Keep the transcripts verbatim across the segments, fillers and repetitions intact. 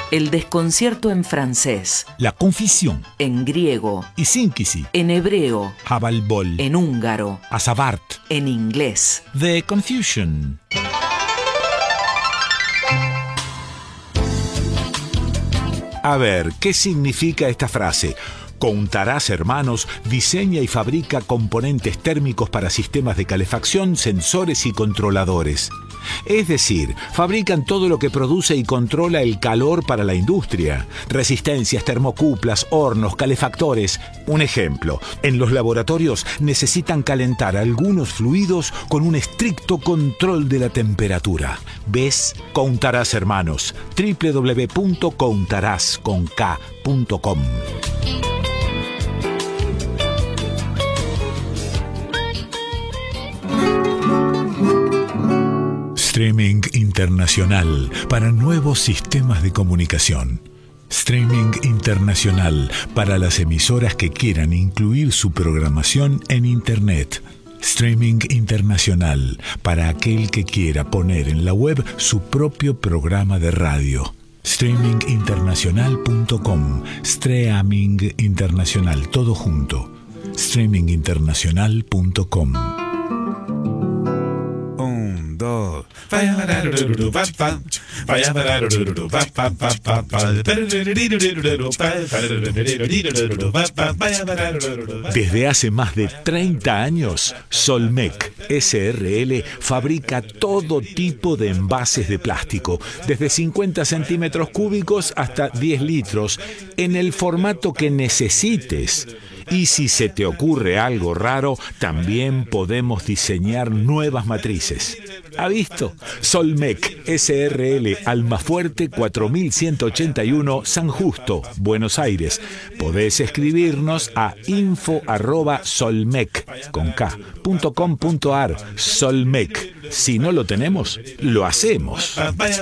El desconcierto en francés. La confusión. En griego. Y sínkisi. En hebreo. Habalbol. En húngaro. Asabart. En inglés. The confusion. A ver, ¿qué significa esta frase? Countarás Hermanos diseña y fabrica componentes térmicos para sistemas de calefacción, sensores y controladores. Es decir, fabrican todo lo que produce y controla el calor para la industria. Resistencias, termocuplas, hornos, calefactores. Un ejemplo, en los laboratorios necesitan calentar algunos fluidos con un estricto control de la temperatura. ¿Ves? Countarás Hermanos. doble u doble u doble u punto countarás con k punto com. Streaming internacional para nuevos sistemas de comunicación. Streaming internacional para las emisoras que quieran incluir su programación en Internet. Streaming internacional para aquel que quiera poner en la web su propio programa de radio. streaming internacional punto com. Streaming internacional, todo junto. streaming internacional punto com. Un, dos. Desde hace más de treinta años, Solmec S R L fabrica todo tipo de envases de plástico, desde cincuenta centímetros cúbicos hasta diez litros, en el formato que necesites. Y si se te ocurre algo raro, también podemos diseñar nuevas matrices. ¿Ha visto? Solmec S R L, Almafuerte cuatro mil ciento ochenta y uno, San Justo, Buenos Aires. Podés escribirnos a info arroba solmec con k punto com punto ar. Solmec. Si no lo tenemos, lo hacemos.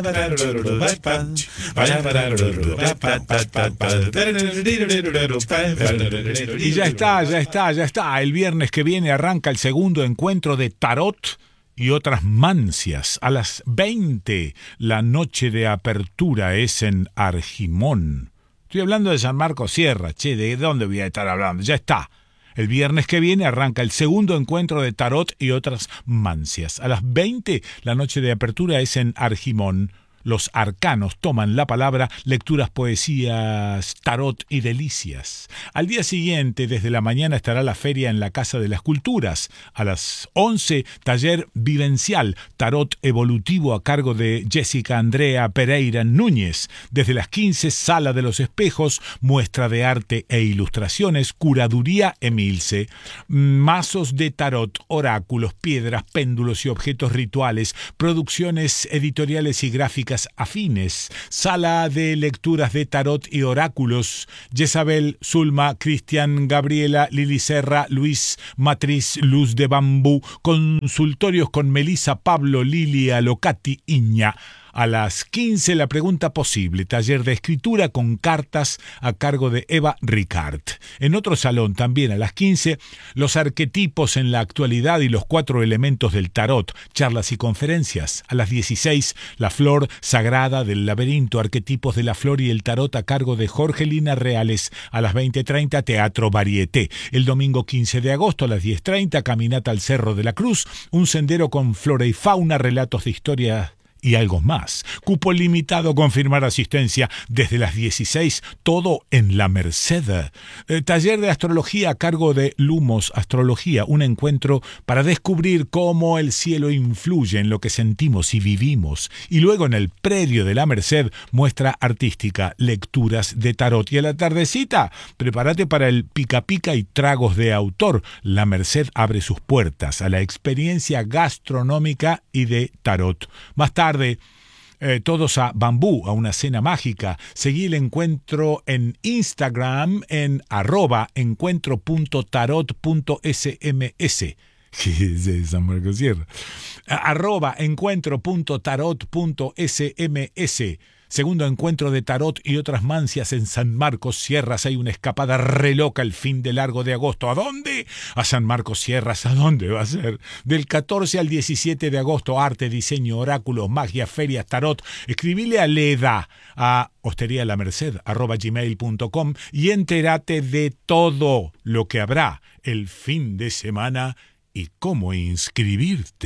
Y ya está, ya está, ya está. El viernes que viene arranca el segundo encuentro de Tarot y otras mancias. A las veinte, la noche de apertura es en Argimón. Estoy hablando de San Marcos Sierra, che, ¿de dónde voy a estar hablando? Ya está. El viernes que viene arranca el segundo encuentro de Tarot y otras mancias. A las veinte, la noche de apertura es en Argimón. Los arcanos toman la palabra, lecturas, poesías, tarot y delicias. Al día siguiente, desde la mañana, estará la feria en la Casa de las Culturas. A las once, taller vivencial, tarot evolutivo a cargo de Jessica Andrea Pereira Núñez. Desde las quince, sala de los espejos, muestra de arte e ilustraciones, curaduría Emilce. Mazos de tarot, oráculos, piedras, péndulos y objetos rituales, producciones editoriales y gráficas afines, sala de lecturas de tarot y oráculos, Jezabel, Zulma, Cristian, Gabriela, Lili Serra, Luis, Matriz, Luz de Bambú, consultorios con Melisa, Pablo, Lilia, Locati, Iña. A las quince, la pregunta posible, taller de escritura con cartas a cargo de Eva Ricard. En otro salón, también a las quince, los arquetipos en la actualidad y los cuatro elementos del tarot, charlas y conferencias. A las dieciséis, la flor sagrada del laberinto, arquetipos de la flor y el tarot a cargo de Jorgelina Reales. A las veinte treinta, teatro varieté. El domingo quince de agosto a las diez treinta, caminata al Cerro de la Cruz, un sendero con flora y fauna, relatos de historia y algo más. Cupo limitado, confirmar asistencia desde las dieciséis, todo en La Merced. Eh, taller de astrología a cargo de Lumos Astrología, un encuentro para descubrir cómo el cielo influye en lo que sentimos y vivimos. Y luego en el predio de La Merced, muestra artística, lecturas de tarot. Y a la tardecita, prepárate para el pica pica y tragos de autor. La Merced abre sus puertas a la experiencia gastronómica y de tarot. Más tarde, Eh, todos a Bambú, a una cena mágica. Seguí el encuentro en Instagram en arroba encuentro punto tarot punto sms. San Marcos Sierra. Arroba encuentro punto tarot punto sms. Segundo encuentro de tarot y otras mancias en San Marcos Sierras. Hay una escapada re loca el fin de largo de agosto. ¿A dónde? A San Marcos Sierras. ¿A dónde va a ser? Del catorce al diecisiete de agosto. Arte, diseño, oráculos, magia, ferias, tarot. Escribile a Leda a hostería la merced arroba gmail punto com y entérate de todo lo que habrá el fin de semana y cómo inscribirte.